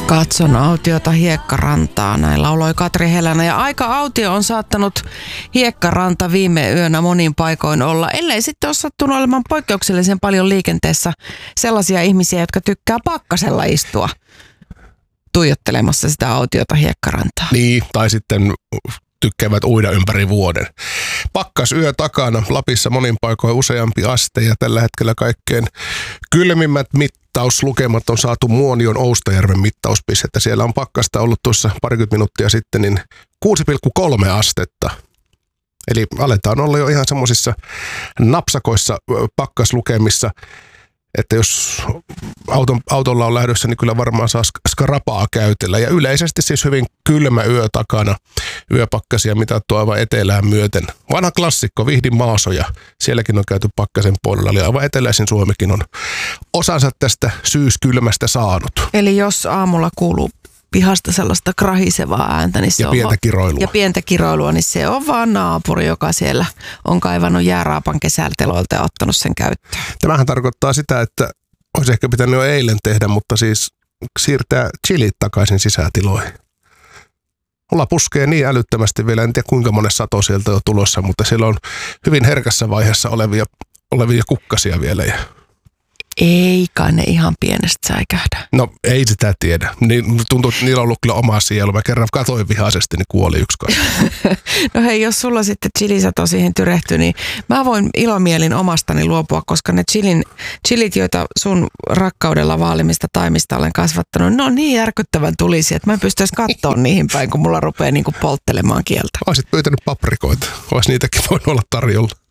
Katson autiota hiekkarantaa, näin lauloi Katri Helänä. Ja aika autio on saattanut hiekkaranta viime yönä monin paikoin olla, ellei sitten ole sattunut olemaan poikkeuksellisen paljon liikenteessä sellaisia ihmisiä, jotka tykkää pakkasella istua tuijottelemassa sitä autiota hiekkarantaa. Niin, tai sitten tykkäävät uida ympäri vuoden. Pakkasyö takana, Lapissa monin paikoin useampi aste ja tällä hetkellä kaikkein kylmimmät mittauslukemat on saatu Muonion Oustajärven mittauspistettä. Siellä on pakkasta ollut tuossa parikymmentä minuuttia sitten niin 6,3 astetta. Eli aletaan olla jo ihan semmoisissa napsakoissa pakkaslukemissa, että jos autolla on lähdössä, niin kyllä varmaan saa skrapaa käytellä. Ja yleisesti siis hyvin kylmä yö takana, yöpakkasia mitattu aivan etelään myöten. Vanha klassikko, Vihdin maasoja, sielläkin on käyty pakkasen puolella, eli aivan eteläisin Suomikin on osansa tästä syyskylmästä saanut. Eli jos aamulla kuuluu pihasta sellaista krahisevaa ääntä, niin se ja on pientä kiroilua. Ja pientä kiroilua, niin se on vaan naapuri, joka siellä on kaivannut jääraapan kesälteloilta ja ottanut sen käyttöön. Tämähän tarkoittaa sitä, että olisi ehkä pitänyt jo eilen tehdä, mutta siis siirtää chilit takaisin sisätiloihin. Mulla puskee niin älyttömästi vielä, en tiedä kuinka monen sato sieltä on tulossa, mutta siellä on hyvin herkässä vaiheessa olevia kukkasia vielä. Ei kai ne ihan pienestä säikähdä. No ei sitä tiedä. Tuntuu, että niillä on ollut kyllä oma sielu. Mä kerran katoin vihaisesti, niin kuoli yksi kanssa. No hei, jos sulla sitten chilisato siihen tyrehtyy, niin mä voin ilomielin omastani luopua, koska ne chilit, joita sun rakkaudella vaalimista taimista olen kasvattanut, ne on niin järkyttävän tulisia, että mä en pystyisi katsoa niihin päin, kun mulla rupeaa niin kuin polttelemaan kieltä. Olisit pyytänyt paprikoita. Olisi niitäkin voinut olla tarjolla.